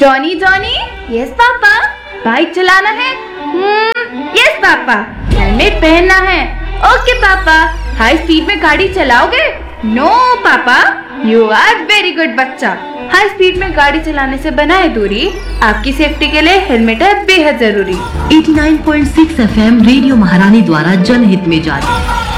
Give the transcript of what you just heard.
Johnny Johnny, yes papa. Bike चलाना है? Yes papa. Helmet पहनना है? ओके पापा। हाई स्पीड में गाड़ी चलाओगे? नो पापा। यू आर वेरी गुड बच्चा। हाई स्पीड में गाड़ी चलाने से बनाए दूरी। आपकी सेफ्टी के लिए हेलमेट है बेहद जरूरी। 89.6 FM रेडियो महारानी द्वारा जनहित में जारी।